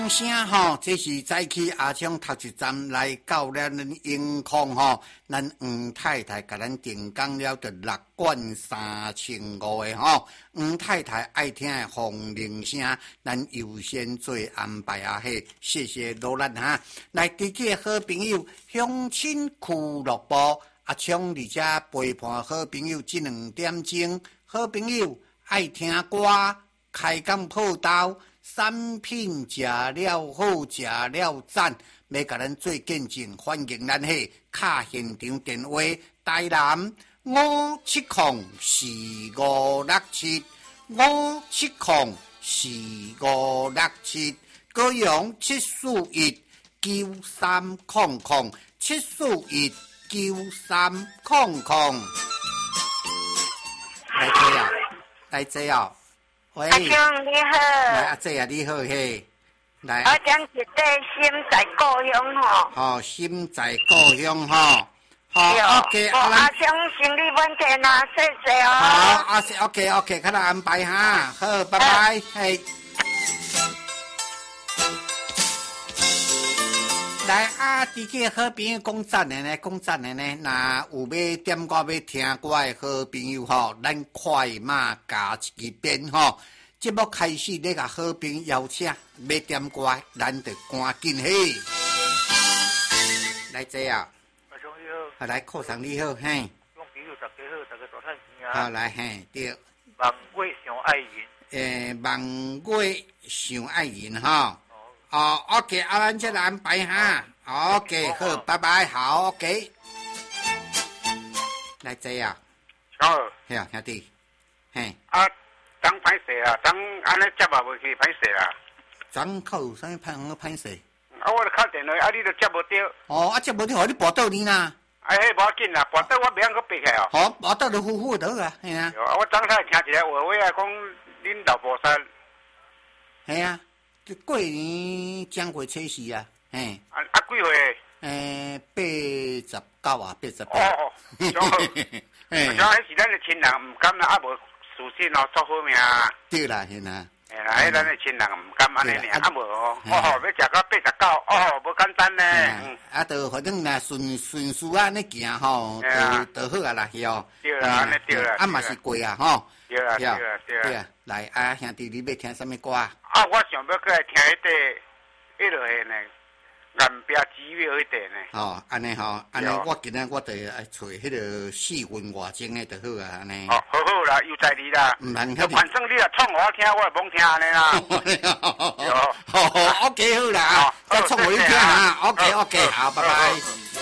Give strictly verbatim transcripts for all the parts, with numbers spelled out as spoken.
声吼，这是早起阿昌读一站来教咱音控吼，咱黄太太甲咱定讲了着六贯三千五的吼，黄太太爱听的风铃声，咱优先做安排啊嘿，谢谢罗兰哈。来，自己的好朋友乡亲俱乐部阿昌伫遮陪伴好朋友这两点钟，好朋友爱听歌，开讲报道。产品食了好，食了赞，要甲咱做见证，欢迎咱迄卡现场电话台南五七零四五六七五七零四五六七，高雄七四一九三零零七四一九三零零，来这啊，来这啊。喂， 阿兄你好， 来阿姐啊，你好嘿，来， 我讲一个心在故乡吼， 哦，心在故乡吼，好 ，OK， 阿阿兄生理问题呐，谢谢哦。 好，阿是 OK OK， 看他安排哈，好，拜拜，嘿。来啊！伫个好朋友讲赞的呢，讲赞的呢，那有要点歌要听歌的好朋友吼，咱快马加一遍吼。节目开始，你甲好朋友邀请要点歌，咱就赶紧去。来这啊！ 阿兄你好， 啊来，课上你好，嘿。 用朋友大家好，大家大太平啊。 好来，嘿，对。 望月上爱人。 诶，望月上爱人哈。哦 ，OK， 啊，咱这来安排哈。OK， 好，拜拜，好 ，OK。来这啊。 小二。 嘿啊，兄弟，嘿。 啊，当歹势啊，当安尼接嘛袂去歹势啊。 昨靠有啥物歹好歹势？ 啊，我著敲电话，啊，你著接无着。 哦，啊，接无着，互你跋倒你啦。 啊，迄无要紧啦，跋倒我袂晓阁爬起哦。 好，跋倒就呼呼倒啊，嘿啊。 啊，我昨才听一个话话啊，讲恁老婆生。 嘿啊，过年正月初四啊，嘿。 啊啊，几岁？ 诶，八十九啊，八十八。 哦哦，上好。嘿，像迄是咱的亲人，毋敢啦，啊无事实哦，做好命。 对啦，嘿啦。 嘿啦，迄咱的亲人毋敢安尼尔，啊无哦，哦吼，要食到八十九，哦，无简单呢。 啊，都反正若顺顺序安尼行吼，就就好啊啦，是哦。 对啦，安尼对啦。 啊嘛是过啊，吼。 对啦，对啦，对啦。来啊，兄弟，你要听什么歌啊？ 啊，我想要过来听迄个，迄落个呢，南边寺庙迄块呢。 哦，安尼吼，安尼我今仔我得爱找迄个四韵外情的就好啊，安尼。 哦，好好啦，又在你啦。 唔难， 反正你若创我听，我也甭听安尼啦。 哦，好 ，OK 好啦，再创我一听啊 ，OK OK， 好，拜拜。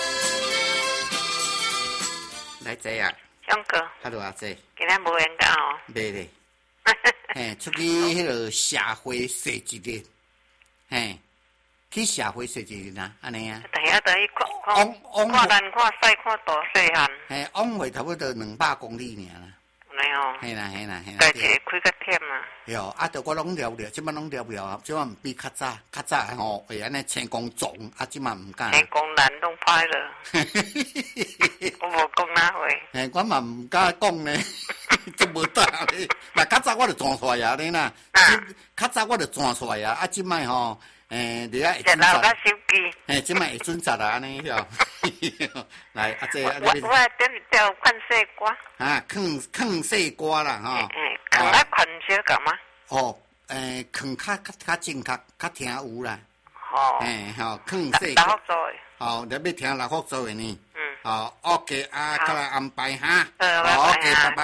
来坐啊。 兄哥。 哈喽，阿姐。 今日无闲讲哦。 袂咧。嘿，出去迄个社会踅一日，嘿，去社会踅一日啊，安尼啊。 等下等伊看看看南看西看大细汉。 嘿，往回差不多两百公里尔啦。 没有。 嘿啦嘿啦嘿啦。 家己开较忝啊。 哟，啊，着我拢了了，即摆拢了了啊，即摆毋比较早，较早吼会安尼轻功重，啊，即摆毋敢。 轻功难拢歹了。我无讲哪话。 嘿，我嘛毋敢讲呢。这无得咧，那较早我就转出来啊，你呐，较早我就转出来啊，啊，即摆吼，诶，你啊会准查，手机， 诶，即摆会准查啊，安尼哟，来，阿姐， 我我点一条看细歌， 啊，看看细歌啦，吼， 诶，看啊看小干嘛？ 哦，诶，看较较较正确，较听有啦， 吼， 诶，吼，看细， 六福做诶， 哦，你要听六福做诶呢， 嗯， 好 ，OK，啊，再来安排哈， 好， OK，拜拜。